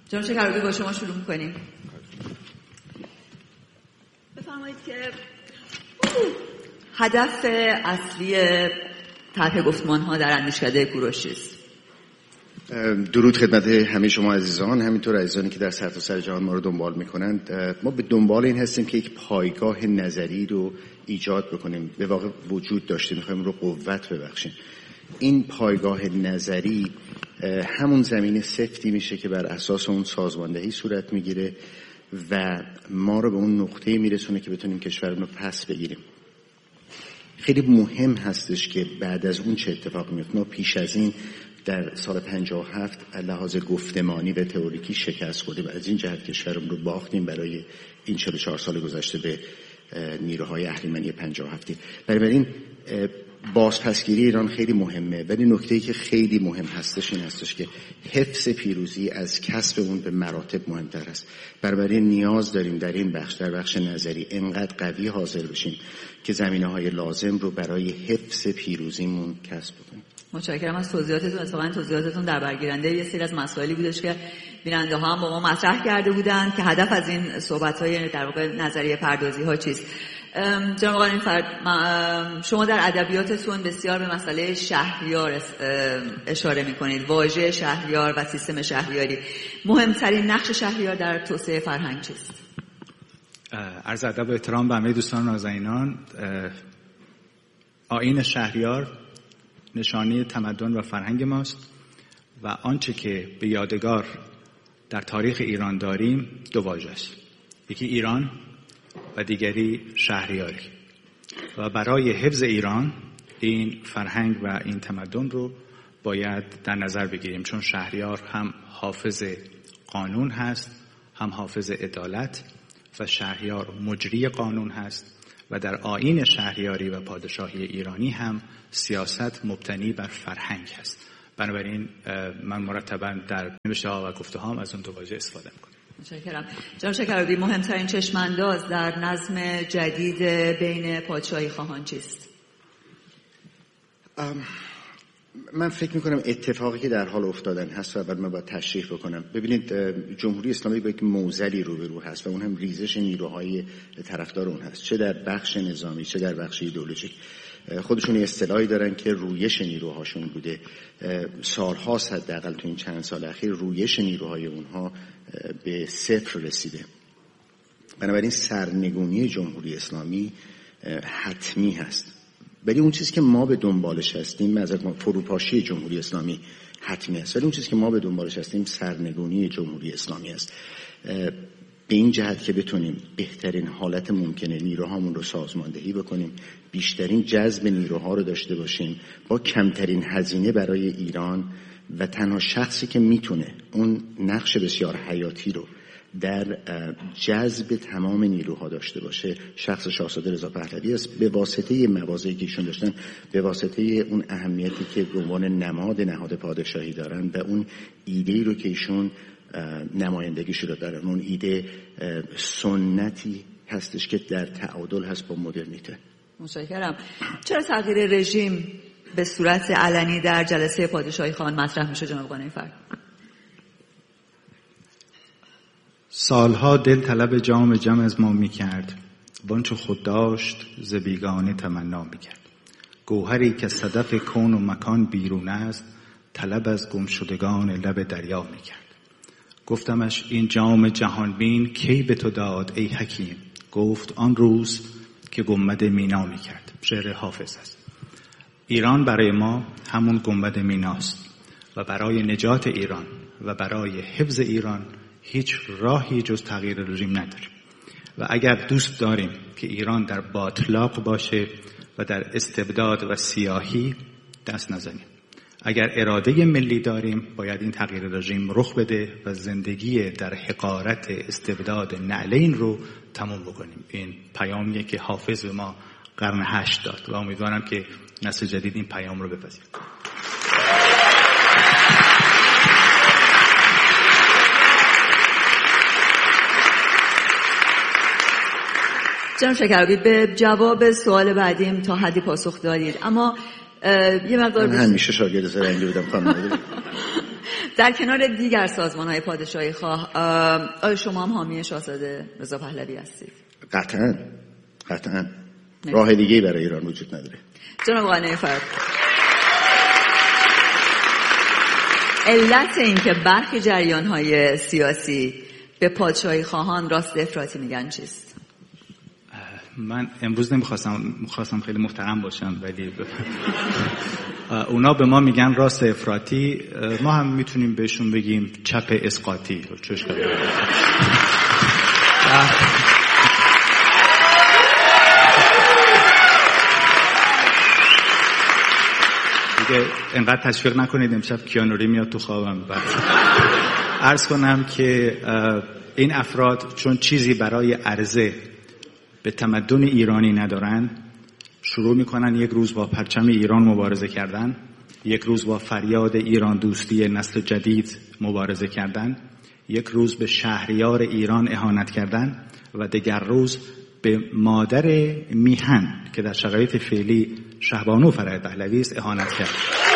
جناب شکرابی با شما شروع می‌کنیم. بفرمایید که هدف اصلی طرح گفتمان‌ها در اندیشکده کوروش چیست؟ درود خدمت همه شما عزیزان، همینطور عزیزانی که در سرتاسر جهان ما رو دنبال میکنند. ما به دنبال این هستیم که یک پایگاه نظری رو ایجاد بکنیم. به واقع وجود داشته، میخوایم رو قوت ببخشیم. این پایگاه نظری همون زمین سفتی میشه که بر اساس اون سازماندهی صورت میگیره و ما رو به اون نقطه میرسونه که بتونیم کشورمون رو پس بگیریم. خیلی مهم هستش که بعد از اون چه اتفاق میفته. ما پیش از این در سال 57 لحاظ گفتمانی و تئوریکی شکست خوردیم و از این جهت کشورمون رو باختیم برای این 44 سال گذشته به نیروهای اهریمنی 57. بنابراین بازپسگیری ایران خیلی مهمه، ولی نکته‌ای که خیلی مهم هستش این هستش که حفظ پیروزی از کسب اون به مراتب مهمتر است. بنابراین نیاز داریم در این بخش، در بخش نظری، انقدر قوی حاضر بشیم که زمینه‌های لازم رو برای حفظ پیروزیمون کسب کنیم. متشکرم از توضیحاتتون. اتفاقاً توضیحاتتون در برگیرنده یه سری از مسائلی بودش که بیننده ها هم با ما مطرح کرده بودند که هدف از این صحبت‌های در واقع نظریه پردازی‌ها چیست. جناب آقای نفر، شما در ادبیاتتون بسیار به مسئله شهریار اشاره می‌کنید، واژه شهریار و سیستم شهریاری. مهمترین نقش شهریار در توسعه فرهنگ چیست؟ عرض ادب و احترام به همه دوستان نازنینان. آیین شهریار نشانه تمدن و فرهنگ ماست و آنچه که به یادگار در تاریخ ایران داریم دو واژه است، یکی ایران و دیگری شهریاری. و برای حفظ ایران این فرهنگ و این تمدن رو باید در نظر بگیریم، چون شهریار هم حافظ قانون هست، هم حافظ عدالت، و شهریار مجری قانون هست و در آیین شهریاری و پادشاهی ایرانی هم سیاست مبتنی بر فرهنگ هست. بنابراین من مرتباً در نوشته‌ها و گفته‌هام از اون دو واژه استفاده می‌کنم. متشکرم. جناب شکرابی، مهمترین چشم‌انداز در نظم جدید بین پادشاهی خواهان چیست؟ من فکر میکنم اتفاقی که در حال افتادن هست و بعد من باید تشریح بکنم. ببینید، جمهوری اسلامی با یک معضلی روبرو هست و اون هم ریزش نیروهای طرفدار اون هست، چه در بخش نظامی چه در بخش ایدئولوژیک. خودشون اصطلاحی دارن که رویش نیروهاشون بوده. سالهاست حداقل تو این چند سال اخیر رویش نیروهای اونها به صفر رسیده. بنابراین سرنگونی جمهوری اسلامی حتمی هست. ولی اون چیزی که ما به دنبالش هستیم، مثلا فروپاشی جمهوری اسلامی حتمی است، ولی اون چیزی که ما به دنبالش هستیم سرنگونی جمهوری اسلامی است. به این جهت که بتونیم بهترین حالت ممکنه نیروهامون رو سازماندهی بکنیم، بیشترین جذب نیروها رو داشته باشیم با کمترین هزینه برای ایران، و تنها شخصی که میتونه اون نقش بسیار حیاتی رو در جذب تمام نیروها داشته باشه شخص شاهزاده رضا پهلوی است، به واسطه مواضعی که ایشون داشتن، به واسطه اون اهمیتی که به عنوان نهاد پادشاهی دارن و اون ایده‌ای رو که ایشون نمایندگیش رو دارن. اون ایده سنتی هستش که در تعادل هست با مدرنیته. متشکرم. چرا تغییر رژیم به صورت علنی در جلسه پادشاهی خواهان مطرح میشه جناب قانع‌فر؟ سالها دل طلب جام جم از ما میکرد، وانچه خود داشت ز بیگانه تمنا میکرد. گوهری که صدف کون و مکان بیرون است، طلب از گمشدگان لب دریا میکرد. گفتمش این جام جهان بین کی به تو داد ای حکیم؟ گفت آن روز که گنبد مینا میکرد. شعر حافظ است. ایران برای ما همون گنبد میناست و برای نجات ایران و برای حفظ ایران هیچ راهی جز تغییر رژیم نداریم. و اگر دوست داریم که ایران در باطلاق باشه و در استبداد و سیاهی، دست نزنیم. اگر اراده ملی داریم باید این تغییر رژیم رخ بده و زندگی در حقارت استبداد نعلین رو تموم بکنیم. این پیامیه که حافظ به ما قرن 8 داد و امیدوارم که نسل جدید این پیام رو بپذیره. جناب شکرابی، به جواب سوال بعدیم تا حدی پاسخ دادید، اما یه مقدار من همیشه شاگرد زرنگی بودم خانم. در کنار دیگر سازمان‌های پادشاهی خواه، آیا شما هم حامی شاهزاده رضا پهلوی هستید؟ قطعاً. راه دیگه‌ای برای ایران وجود نداره. جناب آقای نیفر، علت این که برخی جریان‌های سیاسی به پادشاهی خواهان راست افراطی میگن چیست؟ من امروز میخواستم خیلی محترم باشم، ولی اونا به ما میگن راست افراطی، ما هم میتونیم بهشون بگیم چپ اسقاطی. چوش دیگه انقدر تشویق نکنید، امشب کیانوری میاد تو خوابم. عرض کنم که این افراد چون چیزی برای عرضه به تمدن ایرانی ندارن، شروع میکنن یک روز با پرچم ایران مبارزه کردن، یک روز با فریاد ایران دوستی نسل جدید مبارزه کردن، یک روز به شهریار ایران اهانت کردن و دیگر روز به مادر میهن که در شرایط فعلی شهبانو فرای پهلوی است اهانت کرد.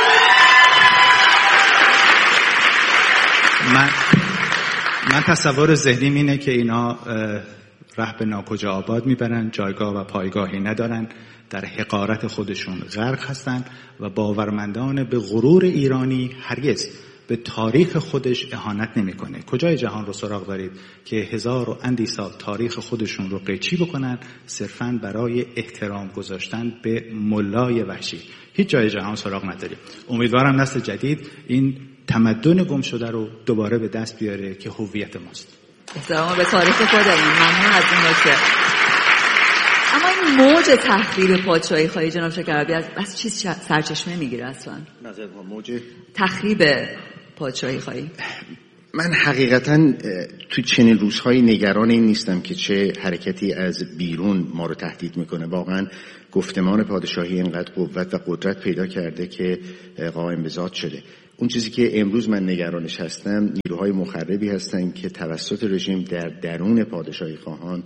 من تصور ذهنیم اینه که اینا ره به ناکجا آباد میبرن، جایگاه و پایگاهی ندارن، در حقارت خودشون غرق هستن و باورمندان به غرور ایرانی هرگز به تاریخ خودش اهانت نمیکنه. کجای جهان رو سراغ دارید که 1000 و اندی سال تاریخ خودشون رو قیچی بکنن صرفاً برای احترام گذاشتن به ملای وحشی؟ هیچ جای جهان سراغ نداریم. امیدوارم نسل جدید این تمدن گم شده رو دوباره به دست بیاره که هویت ماست. احترام به تاریخ خودمون. ممنون از این نکته. اما این موج تخریب پادشاهی خواهی جناب شکرابی از چیز سرچشمه میگیره اصلا؟ نظر ما موج تخریب پادشاهی خواهی. من حقیقتا تو چنین روزهایی نگران این نیستم که چه حرکتی از بیرون ما رو تهدید میکنه. واقعا گفتمان پادشاهی اینقدر قوت و قدرت پیدا کرده که قائم به ذات شده. اون چیزی که امروز من نگرانش هستم نیروهای مخربی هستن که توسط رژیم در درون پادشاهی خواهان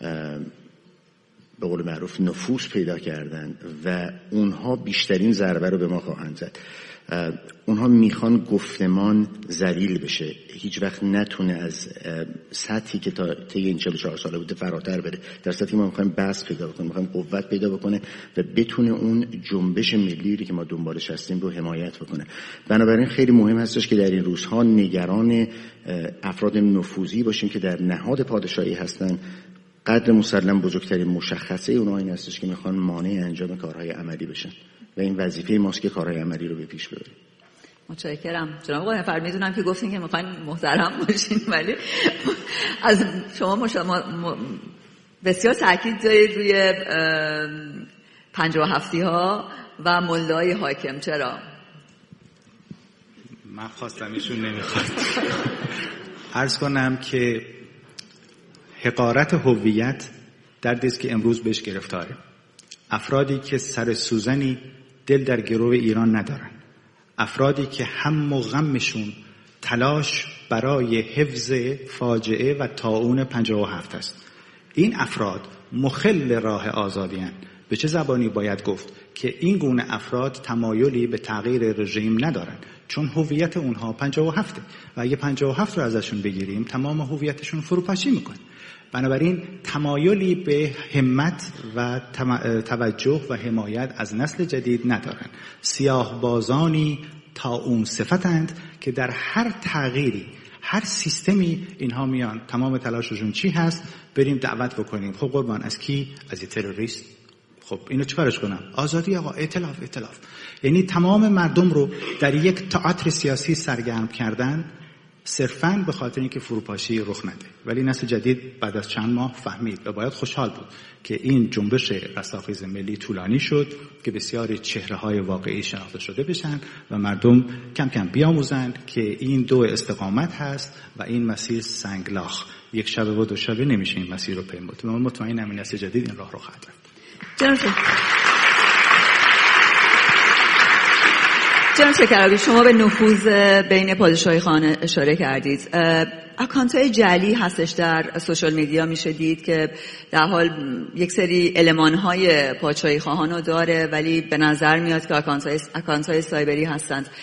به قول معروف نفوذ پیدا کردن و اونها بیشترین ضربه رو به ما خواهند زد. اونها میخوان گفتمان ذلیل بشه، هیچ وقت نتونه از سطحی که تا طی این 44 ساله بوده فراتر بره. در سطحی ما میخوایم بس پیدا بکنه، میخوایم قوت پیدا بکنه و بتونه اون جنبش ملی که ما دنبالش هستیم رو حمایت بکنه. بنابراین خیلی مهم هستش که در این روزها نگران افراد نفوذی باشیم که در نهاد پادشاهی هستن. قدر مسلم بزرگترین مشخصه اونها این هستش که میخوان مانع انجام کارهای عملی بشن و این وظیفه ماست که کارهای عملی رو به پیش ببریم. متشکرم. جناب آقای نفر، میدونم که گفتین که میخواین محترم باشین، ولی از شما بسیار تاکید دارید روی 57 ها و ملای حاکم. چرا؟ من خواستم ایشون نمیخواد. عرض کنم که حقارت هویت دردی است که امروز بهش گرفتاره. افرادی که سر سوزنی دل در گرو ایران ندارن، افرادی که هم و غمشون تلاش برای حفظ فاجعه و طاعون 57 است. این افراد مخل راه آزادی هستند. به چه زبانی باید گفت که این گونه افراد تمایلی به تغییر رژیم ندارن، چون هویت اونها 57 و اگه 57 رو ازشون بگیریم تمام هویتشون فروپاشی میکنه. بنابراین تمایلی به همت و توجه و حمایت از نسل جدید ندارن. سیاه بازانی طاعون صفتند که در هر تغییری، هر سیستمی اینها میان تمام تلاششون چی هست؟ بریم دعوت بکنیم. خب قربان از کی؟ از تروریست. خب اینو چیکارش کنم؟ آزادی آقا، ائتلاف. یعنی تمام مردم رو در یک تئاتر سیاسی سرگرم کردن صرفاً به خاطر اینکه فروپاشی رخ نده. ولی نسل جدید بعد از چند ماه فهمید و باید خوشحال بود که این جنبش رستاخیز ملی طولانی شد که بسیاری چهره‌های واقعی شناخته شده بشن و مردم کم کم بیاموزند که این دو استقامت هست و این مسیر سنگلاخ، یک شب و دو شبه نمیشه این مسیر رو پیمود. من مطمئنم این نسل جدید این راه رو خواهد رفت. جناب شکرابی، شما به نفوذ بین پادشاهی خواهان اشاره کردید. اکانت‌های جعلی هستش در سوشال میدیا، میشه دید که در حال یک سری المان‌های پادشاهی خواهان رو داره، ولی به نظر میاد که اکانت‌های سایبری هستند.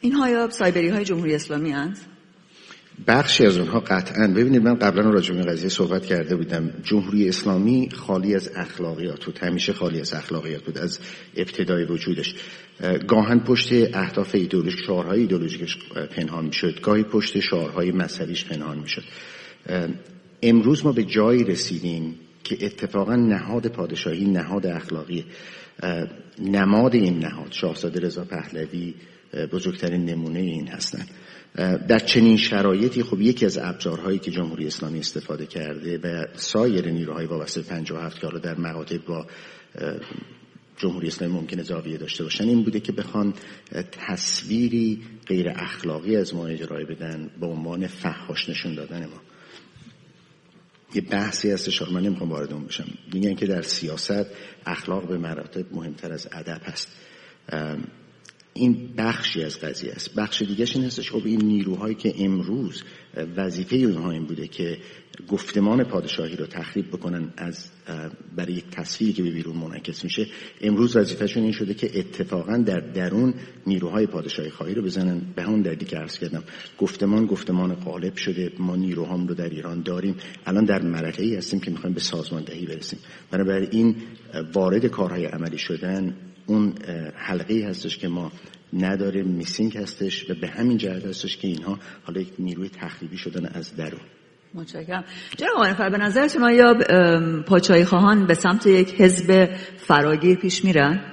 اینها یا سایبری های جمهوری اسلامی هستند؟ بخشی از اونها قطعاً. ببینید من قبلا راجع به این قضیه صحبت کرده بودم. جمهوری اسلامی خالی از اخلاقیات بود، همیشه خالی از اخلاقیات بود از ابتدای وجودش. گاهن پشت اهداف ایدئولوژیک، شعارهای ایدئولوژیکش پنهان میشد، گاهی پشت شعارهای مذهبیش پنهان میشد. امروز ما به جایی رسیدیم که اتفاقاً نهاد پادشاهی نهاد اخلاقی، نماد این نهاد شاهزاده رضا پهلوی بزرگترین نمونه این هستند. در چنین شرایطی خب یکی از ابزارهایی که جمهوری اسلامی استفاده کرده و سایر نیروهای وابسته 57 که حالا در مقاطع با جمهوری اسلامی ممکنه زاویه داشته باشن این بوده که بخوان تصویری غیر اخلاقی از ما ارائه بدن به عنوان فحاش نشون دادن ما. یه بحثی هستش، من نمیخوام وارد اون بشم، میگن که در سیاست اخلاق به مراتب مهمتر از ادب هست. این بخشی از قضیه است. بخش دیگه‌ش این هستش خب این نیروهایی که امروز وظیفه اونها این بوده که گفتمان پادشاهی رو تخریب بکنن از برای یک تصویری که به بیرون منعکس میشه، امروز وظیفه‌شون این شده که اتفاقا در درون نیروهای پادشاهی خواهی رو بزنن به همون دردی که عرض کردم. گفتمان غالب شده. ما نیروهام رو در ایران داریم، الان در مرحله‌ای هستیم که می‌خوایم به سازماندهی برسیم. بنابراین وارد کارهای عملی شدن اون حلقه‌ای هستش که ما نداره، میسینگ هستش و به همین جهت هستش که اینها حالا یک نیروی تخریبی شدن از درون. متشکرم. جناب آقای نفر، به نظرتون آیا پادشاهی خواهان به سمت یک حزب فراگیر پیش میرن؟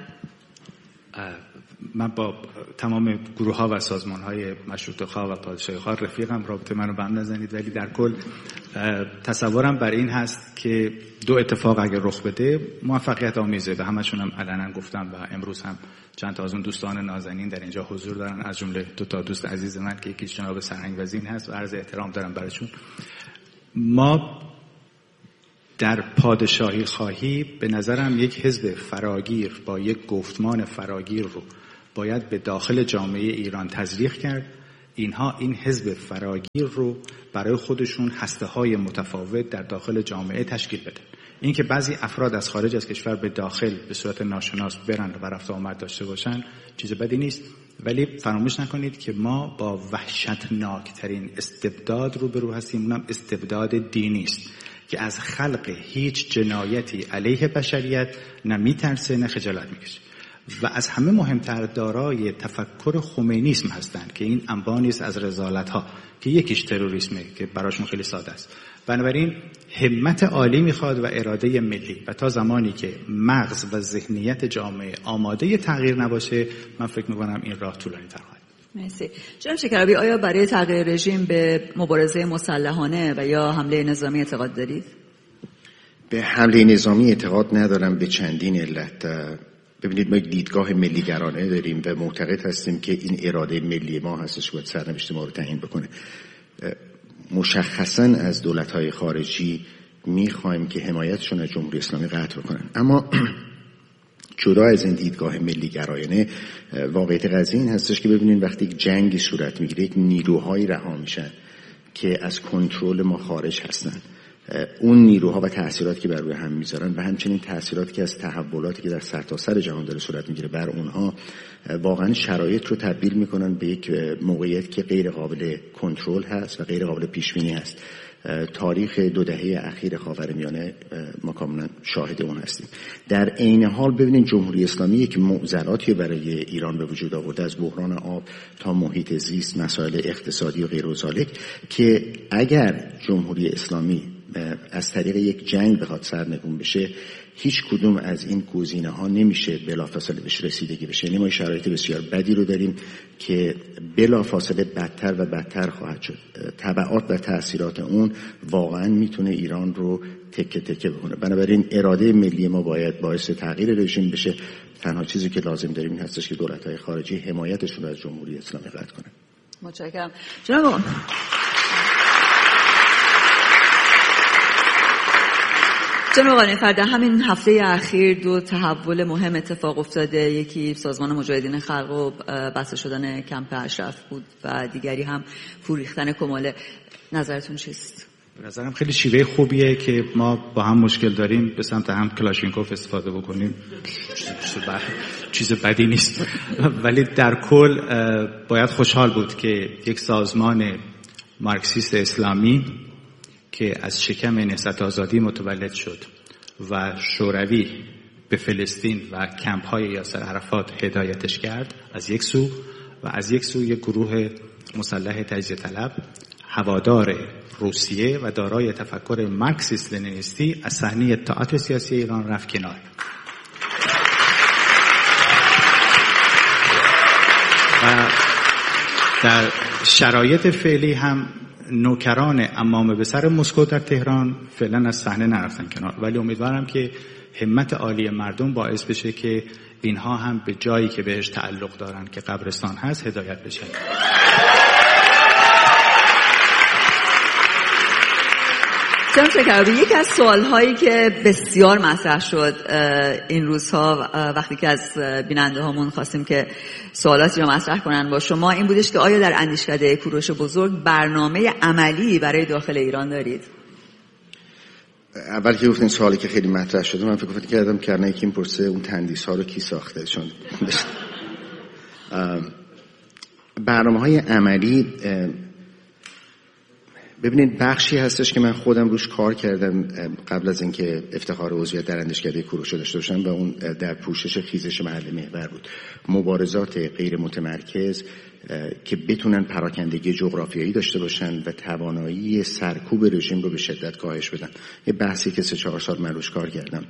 من با تمام گروه‌ها و سازمان‌های مشروطه‌خواه و پادشاهی‌خواه رفیقم، رابطه منو به هم نزنید، ولی در کل تصورم بر این هست که دو اتفاق اگر رخ بده موفقیت آمیزه و همشون هم علنا گفتم و امروز هم چند تا از اون دوستان نازنین در اینجا حضور دارن، از جمله دو تا دوست عزیز من که یکیش جناب سرهنگ وزین هست و عرض احترام دارم براشون. ما در پادشاهی خواهی به نظرم یک حزب فراگیر با یک گفتمان فراگیر رو باید به داخل جامعه ایران تزریق کرد. اینها این حزب فراگیر رو برای خودشون هسته‌های متفاوت در داخل جامعه تشکیل بدن. این که بعضی افراد از خارج از کشور به داخل به صورت ناشناس برن و رفت آمد داشته باشن چیز بدی نیست، ولی فراموش نکنید که ما با وحشتناکترین استبداد روبرو هستیم، اونم استبداد دینی است که از خلق هیچ جنایتی علیه بشریت نه میترسه نه خجالت میکشه و از همه مهمتر دارای تفکر خمینیسم هستند که این انبانی است از رذالت‌ها که یکیش تروریسمه که براشون خیلی ساده است. بنابراین همت عالی میخواد و اراده ملی و تا زمانی که مغز و ذهنیت جامعه آماده تغییر نباشه من فکر میکنم این راه طولانی تر خواهد. مرسی. جناب شکرابی، آیا برای تغییر رژیم به مبارزه مسلحانه و یا حمله نظامی اعتقاد دارید؟ به حمله نظامی اعتقاد ندارم به چندین علت. ببینید ما یک دیدگاه ملیگرانه داریم و معتقد هستیم که این اراده ملی ما هستش که باید سرنوشت ما رو تعیین بکنه. مشخصاً از دولت‌های خارجی می‌خوایم که حمایتشون از جمهوری اسلامی قطع بکنن، اما جدا از این دیدگاه ملیگرایانه واقعیت قضیه این هستش که ببینید وقتی یک جنگی صورت میگیره یک نیروهایی رها میشن که از کنترل ما خارج هستن. اون نیروها و تأثیراتی که بر روی هم میذارن و همچنین تأثیراتی که از تحولاتی که در سرتاسر جهان داره صورت میگیره بر اونها واقعا شرایط رو تبدیل میکنن به یک موقعیت که غیر قابل کنترل هست و غیر قابل پیش بینی هست. تاریخ 2 دهه اخیر خاورمیانه ما کاملا شاهد اون هستیم. در عین حال ببینید جمهوری اسلامی یک معضلاتی برای ایران به وجود آورده، از بحران آب تا محیط زیست، مسائل اقتصادی و غیر و ذالک، که اگر جمهوری اسلامی از طریق یک جنگ بخواد سرنگون بشه هیچ کدوم از این گزینه‌ها نمیشه بلافاصله بهش رسیدگی بشه. یعنی ما شرایط بسیار بدی رو داریم که بلافاصله بدتر و بدتر خواهد شد. تبعات و تأثیرات اون واقعا میتونه ایران رو تکه تکه بکنه. بنابراین اراده ملی ما باید باعث تغییر رژیم بشه. تنها چیزی که لازم داریم این هستش که دولت‌های خارجی حمایتشون رو از جمهوری اسلامی قطع کنن. متشکرم. جناب آقای نفر، در همین هفته اخیر 2 تحول مهم اتفاق افتاده. یکی سازمان مجاهدین خلق و بسته شدن کمپ اشرف بود و دیگری هم فروریختن کماله. نظرتون چیست؟ به نظرم خیلی شیوه خوبیه که ما با هم مشکل داریم به سمت هم کلاشینکوف استفاده بکنیم، چیز بدی نیست. ولی در کل باید خوشحال بود که یک سازمان مارکسیست اسلامی که از شکم نهضت آزادی متولد شد و شوروی به فلسطین و کمپ‌های یاسر عرفات هدایتش کرد از یک سو، و از یک سو یک گروه مسلح تجزیه طلب هوادار روسیه و دارای تفکر مارکسیست لنینیستی از صحنه تئاتر سیاسی ایران رفت کنار. و در شرایط فعلی هم نوکران امام به سر مسکو در تهران فعلا از صحنه نرفتن کنار، ولی امیدوارم که همت عالی مردم باعث بشه که اینها هم به جایی که بهش تعلق دارن که قبرستان هست هدایت بشن. جناب شکرابی، یک از سوال‌هایی که بسیار مطرح شد این روزها وقتی که از بیننده هامون خواستیم که سوالاتی رو مطرح کنن با شما این بودش که آیا در اندیشکده کوروش بزرگ برنامه عملی برای داخل ایران دارید؟ اول که گفتین سوالی که خیلی مطرح شده، من فکر کردم که نه کی پرسه اون تندیس‌ها رو کی ساخته، چون برنامه‌های عملی ببینید بخشی هستش که من خودم روش کار کردم قبل از اینکه افتخار عضویت در اندیشکده کوروش داشته باشم و اون در پوشش خیزش محل محور بود. مبارزات غیر متمرکز که بتونن پراکندگی جغرافیایی داشته باشن و توانایی سرکوب رژیم رو به شدت کاهش بدن. یه بحثی که 3-4 سال من روش کار کردم.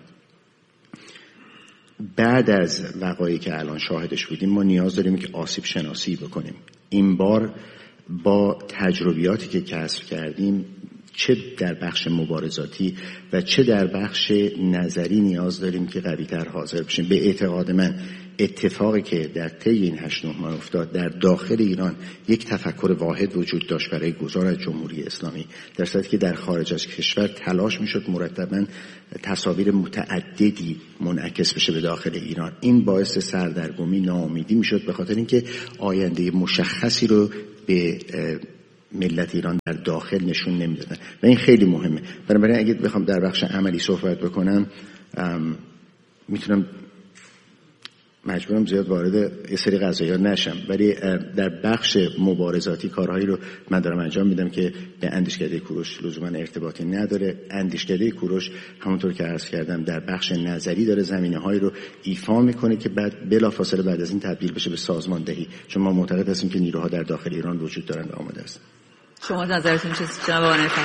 بعد از وقایعی که الان شاهدش بودیم ما نیاز داریم که آسیب شناسی بکنیم. این بار با تجربیاتی که کسب کردیم چه در بخش مبارزاتی و چه در بخش نظری نیاز داریم که قوی‌تر حاضر بشیم. به اعتقاد من اتفاقی که در طی این 8-9 ماه افتاد در داخل ایران یک تفکر واحد وجود داشت برای گذار از جمهوری اسلامی، در صورتی که در خارج از کشور تلاش میشد مرتباً تصاویر متعددی منعکس بشه به داخل ایران. این باعث سردرگمی، ناامیدی میشد به خاطر اینکه آینده مشخصی رو به ملت ایران در داخل نشون نمیدادن و این خیلی مهمه. بنابراین اگه بخوام در بخش عملی صحبت بکنم میتونم مجبورم زیاد وارد یه سری قضایا نشم، ولی در بخش مبارزاتی کارهایی رو من دارم انجام میدم که به اندیشکده کوروش لزوما ارتباطی نداره. اندیشکده کوروش همونطور که عرض کردم در بخش نظری داره زمینه‌هایی رو ایفا میکنه که بعد بلافاصله بعد از این تبدیل بشه به سازماندهی، چون ما معتقد هستیم که نیروها در داخل ایران وجود دارن و آماده است. شما نظرتون چیست جناب آقای نفر؟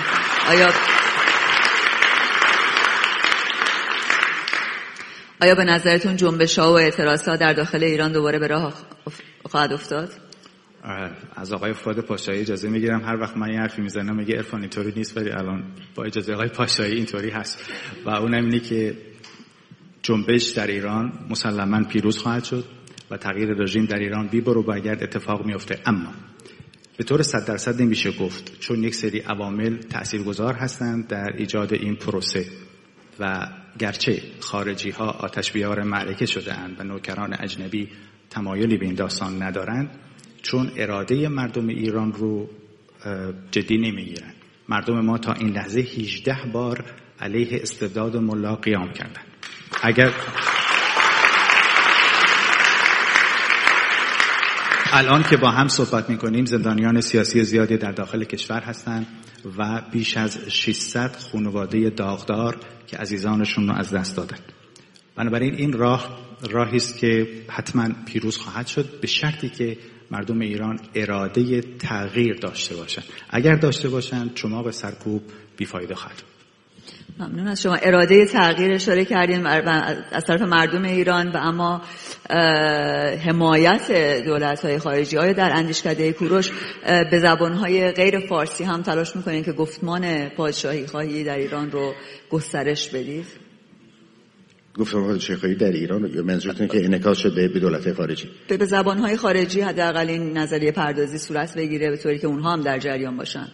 آیا به نظرتون جنبش‌ها و اعتراضات در داخل ایران دوباره به راه خواهد افتاد؟ از آقای فؤاد پاشایی اجازه میگیرم هر وقت من یه حرفی میزنم میگه عرفان اینطوری نیست، ولی الان با اجازه آقای پاشایی اینطوری هست و اونم اینه که جنبش در ایران مسلماً پیروز خواهد شد و تغییر رژیم در ایران بی برو برگرد اتفاق میفته، اما به طور 100% نمیشه گفت، چون یک سری عوامل تاثیرگذار هستند در ایجاد این پروسه و گرچه خارجی ها آتش بیار معرکه شده اند و نوکران اجنبی تمایلی به این داستان ندارند، چون اراده مردم ایران رو جدی نمیگیرن. مردم ما تا این لحظه 18 بار علیه استبداد ملا قیام کردن. اگر الان که با هم صحبت میکنیم زندانیان سیاسی زیادی در داخل کشور هستند و بیش از 600 خانواده داغدار که عزیزانشون رو از دست دادن. بنابراین این راهی است که حتما پیروز خواهد شد به شرطی که مردم ایران اراده تغییر داشته باشن. اگر داشته باشن چماق سرکوب بیفایده خواهد. ممنون از شما. اراده تغییر اشاره کردین از طرف مردم ایران و اما حمایت دولت‌های خارجی. آیا در اندیشکده کوروش به زبان‌های غیر فارسی هم تلاش می‌کنین که گفتمان پادشاهی خواهی در ایران رو گسترش بدید؟ گفتمان پادشاهی خواهی در ایران یا منظورتون که انعکاس شده به دولت‌های خارجی؟ به زبان‌های خارجی حداقل این نظریه پردازی صورت بگیره به طوری که اونها هم در جریان باشن.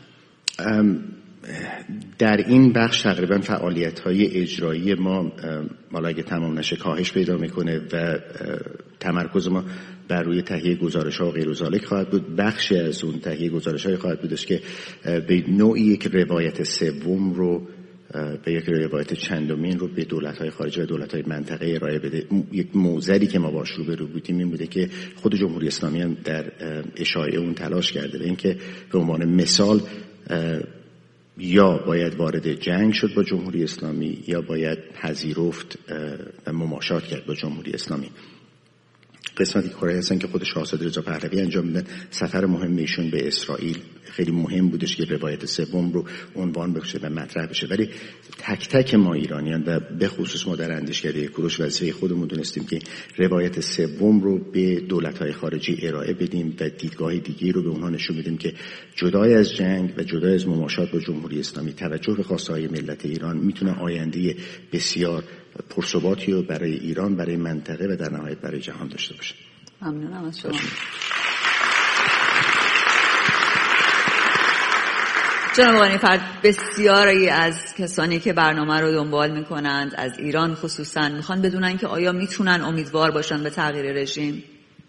در این بخش تقریبا فعالیت‌های اجرایی ما مالا اگه تمام نشه کاهش پیدا میکنه و تمرکز ما بر روی تهیه گزارش‌ها و غیر و ذالک خواهد بود. بخشی از اون تهیه گزارش‌های خواهد بودش که به نوعی یک روایت سوم رو به یک روایت چندمین رو به دولت‌های خارجی و دولت‌های منطقه ارائه بده. یک موزلی که ما باش روبرو بودیم این بوده که خود جمهوری اسلامی هم در اشاعه اون تلاش کرده به اینکه به عنوان مثال یا باید وارد جنگ شد با جمهوری اسلامی یا باید پذیرفت و مماشات کرد با جمهوری اسلامی. قسمتی که کره هستن که خود شاهزاده رضا پهلوی انجام میدن، سفر مهم ایشون به اسرائیل خیلی مهم بودش که روایت سوم رو عنوان بشه و مطرح بشه. ولی تک تک ما ایرانیان و به خصوص ما در اندیشکده کوروش وظیفه خودمون دونستیم که روایت سوم رو به دولت‌های خارجی ارائه بدیم و دیدگاه دیگه رو به اونها نشون بدیم که جدای از جنگ و جدای از مماشات با جمهوری اسلامی توجه به خواسته‌های ملت ایران میتونه آینده بسیار پرثباتی رو برای ایران، برای منطقه و در نهایت برای جهان داشته باشه. ممنونم از شما. جناب آقای فرد، بسیاری از کسانی که برنامه رو دنبال میکنند از ایران خصوصا میخوان بدونن که آیا میتونن امیدوار باشن به تغییر رژیم؟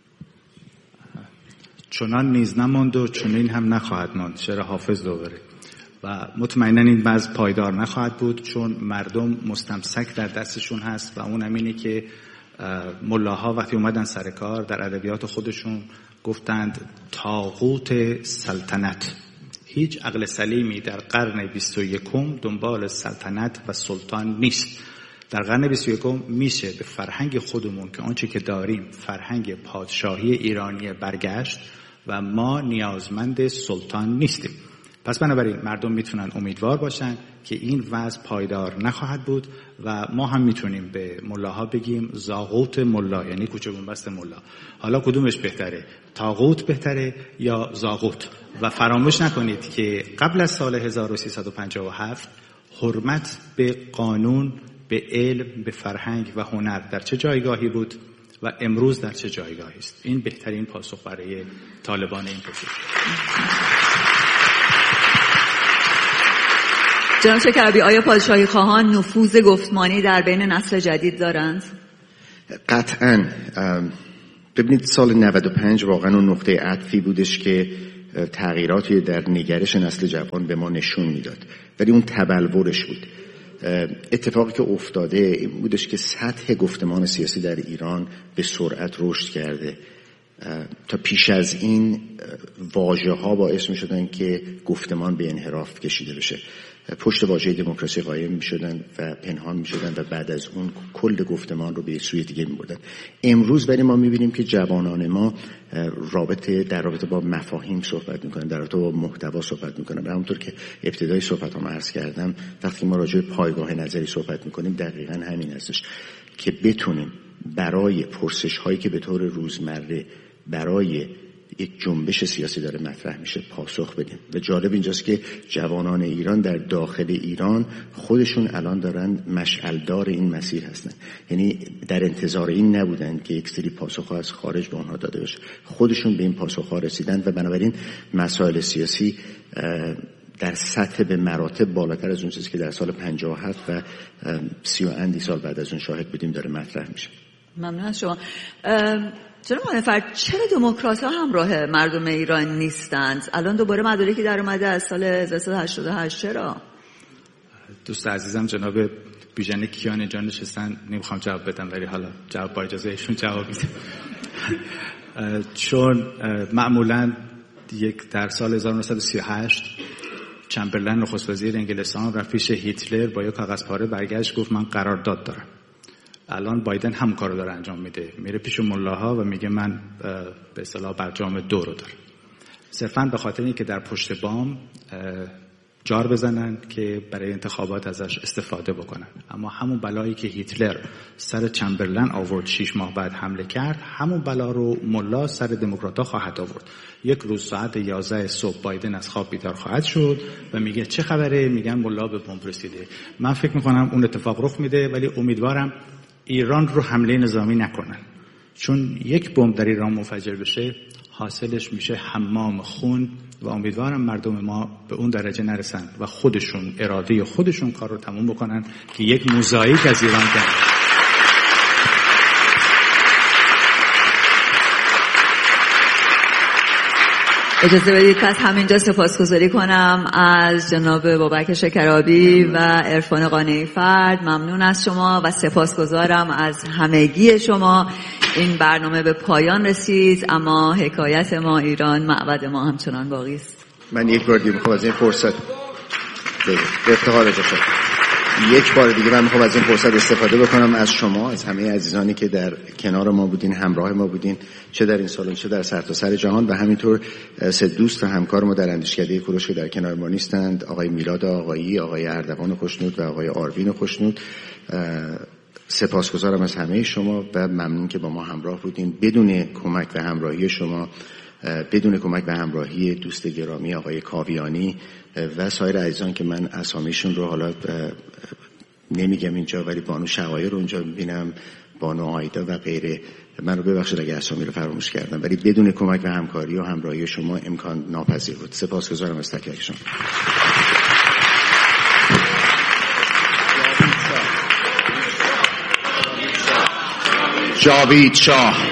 چنان نیز نماند و چنین هم نخواهد ماند، شعر حافظ دوباره. و مطمئنا این وضع پایدار نخواهد بود چون مردم مستمسک در دستشون هست و اون هم اینه که ملاها وقتی اومدن سر کار در ادبیات خودشون گفتند طاغوت سلطنت. هیچ عقل سلیمی در قرن 21 دنبال سلطنت و سلطان نیست. در قرن 21 میشه به فرهنگ خودمون که آنچه که داریم فرهنگ پادشاهی ایرانی برگشت و ما نیازمند سلطان نیستیم. پس بنابراین مردم میتونن امیدوار باشن که این وضع پایدار نخواهد بود و ما هم میتونیم به ملاها بگیم زاغوت ملا، یعنی کوچه بنبست ملا. حالا کدومش بهتره؟ طاغوت بهتره یا زاغوت؟ و فراموش نکنید که قبل از سال 1357 حرمت به قانون، به علم، به فرهنگ و هنر در چه جایگاهی بود و امروز در چه جایگاهی است؟ این بهترین پاسخ برای طالبان این پرسش. جناب شکربی، آیا پادشاهی خواهان نفوذ گفتمانی در بین نسل جدید دارند؟ قطعاً. ببینید سال 95 واقعاً اون نقطه عطفی بودش که تغییراتی در نگرش نسل جوان به ما نشون میداد، ولی اون تبلورش بود. اتفاقی که افتاده این بودش که سطح گفتمان سیاسی در ایران به سرعت رشد کرده. تا پیش از این واژه ها باعث می شدن که گفتمان به انحراف کشیده بشه، پشت واژه دموکراسی قایم می شدن و پنهان می شدن و بعد از اون کل گفتمان رو به سوی دیگه می بردن. امروز ولی ما می بینیم که جوانان ما در رابطه با مفاهیم صحبت می کنن، در رابطه با محتوا صحبت می کنن. و همونطور که ابتدای صحبت هم عرض کردم، وقتی ما راجع به پایگاه نظری صحبت می کنیم دقیقاً همین هستش که بتونیم برای پرسش هایی که به طور روزمره برای یک جنبش سیاسی داره مطرح میشه پاسخ بدیم. و جالب اینجاست که جوانان ایران در داخل ایران خودشون الان دارن مشعلدار این مسیر هستن، یعنی در انتظار این نبودن که یک سری پاسخ از خارج به اونها داده بشه، خودشون به این پاسخ ها رسیدن و بنابراین مسائل سیاسی در سطح به مراتب بالاتر از اون چیزی که در سال 57 و 30 و اندی سال بعد از اون شاهد بودیم داره مطرح میشه. ممنون از شما. جناب مانفرد، چرا دموکرات ها همراه مردم ایران نیستند؟ الان دوباره مدارکی در اومده از سال 1388. چرا؟ دوست عزیزم جناب بیژن کیان اینجا نشستن، نمیخوام جواب بدم ولی حالا جواب با اجازه ایشون جواب میدم. چون معمولا در سال 1938 چمبرلین نخست وزیر انگلستان رفت پیش هیتلر با یک کاغذ پاره برگشت گفت من قرارداد دارم. الان بایدن هم کارو داره انجام میده، میره پیش ملاها و میگه من به اصطلاح برجام 2 رو دارم، صرفاً به خاطر اینکه در پشت بام جار بزنن که برای انتخابات ازش استفاده بکنن. اما همون بلایی که هیتلر سر چمبرلین آورد 6 ماه بعد حمله کرد، همون بلا رو ملا سر دموکرات‌ها خواهد آورد. یک روز ساعت 11 صبح بایدن از خواب بیدار خواهد شد و میگه چه خبره؟ میگن ملا به بمب رسیده. من فکر میکنم اون اتفاق رخ میده، ولی امیدوارم ایران رو حمله نظامی نکنن، چون یک بمب در ایران منفجر بشه حاصلش میشه حمام خون و امیدوارم مردم ما به اون درجه نرسن و خودشون اراده خودشون کار رو تموم بکنن که یک موزاییک از ایران کنن. اجازه بدید پس همینجا سپاسگزاری کنم از جناب بابک شکرابی و عرفان قانعی فرد. ممنون از شما و سپاسگزارم از همگی شما. این برنامه به پایان رسید، اما حکایت ما ایران، معبد ما همچنان باقی است. من یک بار دیگه میخوام از این فرصت افتخار جشن یک بار دیگه من میخوام از این فرصت استفاده بکنم از شما، از همه عزیزانی که در کنار ما بودین، همراه ما بودین، چه در این سالن چه در سرتاسر جهان، و همینطور سه دوست و همکار ما در اندیشکده کوروش که در کنار ما نیستند، آقای میلاد آقایی، آقای اردوان خوشنود و آقای آروین خوشنود. سپاسگزارم از همه شما و ممنون که با ما همراه بودین. بدون کمک و همراهی شما، بدون کمک و همراهی دوست گرامی آقای کاویانی و سایر عزیزان که من اسامیشون رو حالا نمیگم اینجا، ولی بانو شقایق رو اونجا میبینم، بانو آیدا و غیره، من رو ببخشید اگه اسامی رو فراموش کردم، ولی بدون کمک و همکاری و همراهی شما امکان ناپذیر بود. سپاسگزارم از تک تک شما. جاوید شاه